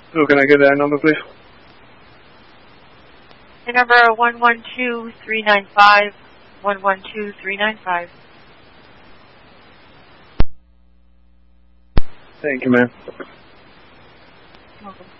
So can I get that number, please? The number 112395, 112395. Thank you, ma'am. Welcome.